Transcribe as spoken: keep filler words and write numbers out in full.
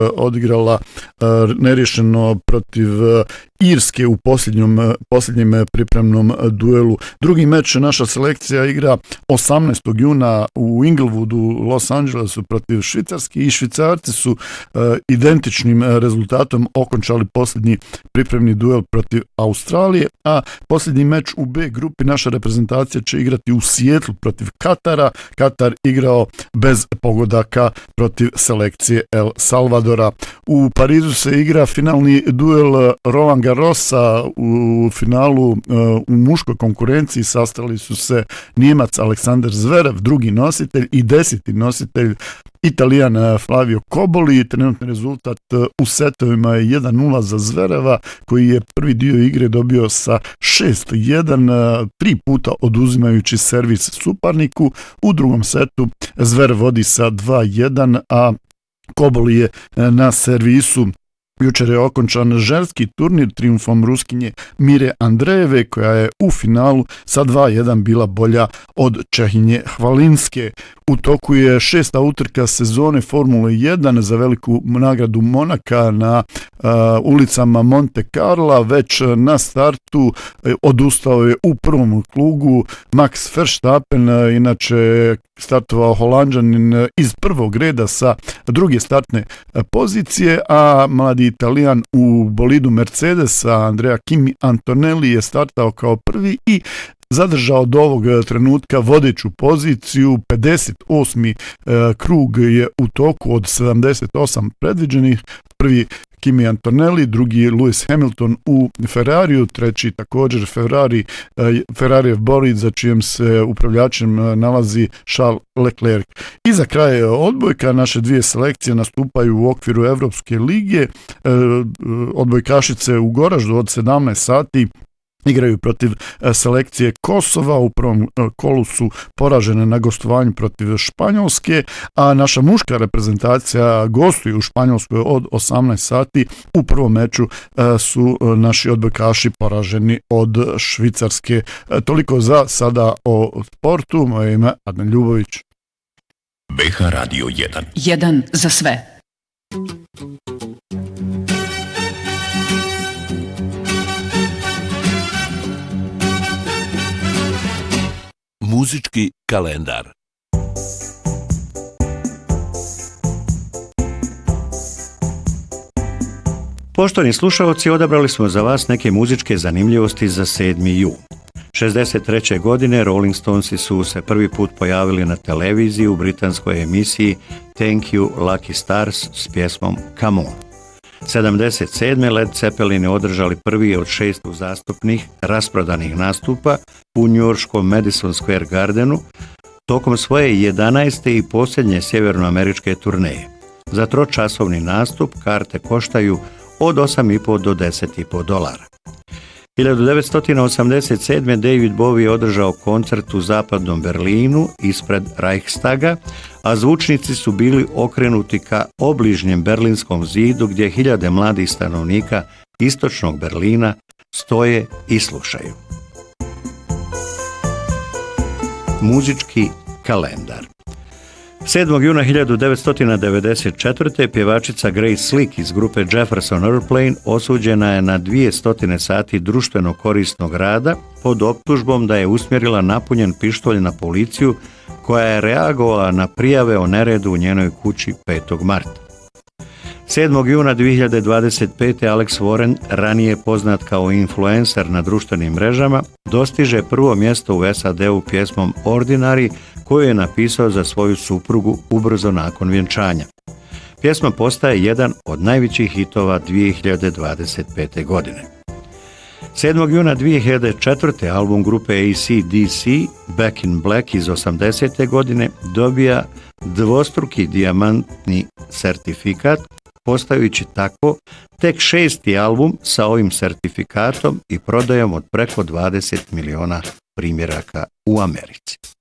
odigrala nerješeno protiv Irske u posljednjem, posljednjem pripremnom duelu. Drugi meč naša selekcija igra osamnaestog juna u Inglewoodu, Los Angelesu protiv Švicarske i Švicarci su identičnim rezultatom okončali posljednji pripremni duel protiv Australije, a posljednji meč u B grupi naša reprezentacija će igrati u Sijetlu protiv Katara. Katar igrao bez pogodaka protiv selekcije El Salvadora. U Parizu se igra finalni duel Roland Garrosa. U finalu u muškoj konkurenciji sastali su se Nijemac Aleksandar Zverev, drugi nositelj, i deseti nositelj Italijan Flavio Cobolli. Trenutni rezultat u setovima je jedan nula za Zvereva, koji je prvi dio igre dobio sa šest jedan, tri puta oduzimajući servis suparniku. U drugom setu Zverev vodi sa dva jedan, a Cobolli je na servisu. Jučer je okončan ženski turnir trijumfom Ruskinje Mire Andrejeve, koja je u finalu sa dva jedan bila bolja od Čehinje Hvalinske. U toku je šesta utrka sezone Formule jedan za veliku nagradu Monaka na uh, ulicama Monte Carla. Već na startu uh, odustao je u prvom krugu Max Verstappen, uh, inače startovao Holanđanin iz prvog reda sa druge startne uh, pozicije, a mladi Italijan u bolidu Mercedesa Andrea Kimi Antonelli je startao kao prvi i zadržao do ovog trenutka vodeću poziciju. pedeset osmi E, krug je u toku od sedamdeset osam predviđenih. Prvi Kimi Antonelli, drugi Lewis Hamilton u Ferrariju, treći također Ferrari, e, Ferrarijev bolid za čijem se upravljačem nalazi Charles Leclerc. I za kraj odbojka, naše dvije selekcije nastupaju u okviru Evropske lige. E, odbojkašice u Goraždu od sedamnaest sati igraju protiv selekcije Kosova. U prvom kolu su poražene na gostovanju protiv Španjolske, a naša muška reprezentacija gostuje u Španjolskoj od osamnaest sati. U prvom meču su naši odbojkaši poraženi od Švicarske. Toliko za sada o sportu. Moje ime Adnan Ljubović. B H Radio jedan. jedan za sve. Muzički kalendar. Poštovani slušalci, odabrali smo za vas neke muzičke zanimljivosti za sedmi jun. šezdeset treće godine Rolling Stonesi su se prvi put pojavili na televiziji u britanskoj emisiji Thank You Lucky Stars s pjesmom Come On. sedamdeset sedme Led Zeppelin je održali prvi od šest uzastopnih rasprodanih nastupa u njujorškom Madison Square Gardenu tokom svoje jedanaeste i posljednje sjevernoameričke turneje. Za tročasovni nastup karte koštaju od osam i po do deset i po dolara. hiljadu devetsto osamdeset sedme David Bowie je održao koncert u zapadnom Berlinu ispred Reichstaga, a zvučnici su bili okrenuti ka obližnjem berlinskom zidu gdje hiljade mladih stanovnika istočnog Berlina stoje i slušaju. Muzički kalendar. sedmog juna hiljadu devetsto devedeset četvrte pjevačica Grace Slick iz grupe Jefferson Airplane osuđena je na dvjesto sati društveno korisnog rada pod optužbom da je usmjerila napunjen pištolj na policiju koja je reagovala na prijave o neredu u njenoj kući petog marta. sedmog juna dvije hiljade dvadeset pete Alex Warren, ranije poznat kao influencer na društvenim mrežama, dostiže prvo mjesto u S A D-u pjesmom Ordinary, koju je napisao za svoju suprugu ubrzo nakon vjenčanja. Pjesma postaje jedan od najvećih hitova dvije hiljade dvadeset pete godine. sedmog juna dvije hiljade četvrte album grupe A C D C Back in Black iz osamdesete godine dobija dvostruki dijamantni sertifikat, postajući tako tek šesti album sa ovim sertifikatom i prodajom od preko dvadeset miliona primjeraka u Americi.